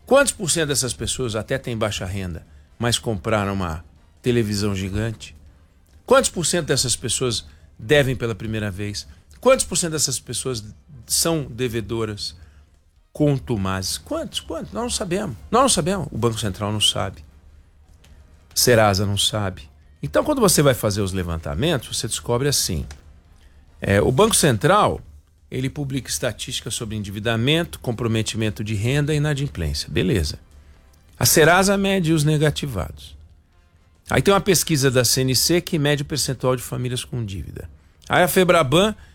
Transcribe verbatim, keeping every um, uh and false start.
Quantos por cento dessas pessoas até têm baixa renda, mas compraram uma televisão gigante? Quantos por cento dessas pessoas devem pela primeira vez? Quantos por cento dessas pessoas são devedoras contumazes? Quantos? Quantos? Nós não sabemos. Nós não sabemos. O Banco Central não sabe. Serasa não sabe. Então, quando você vai fazer os levantamentos, você descobre assim. É, o Banco Central, ele publica estatísticas sobre endividamento, comprometimento de renda e inadimplência. Beleza. A Serasa mede os negativados. Aí tem uma pesquisa da C N C que mede o percentual de famílias com dívida. Aí a Febraban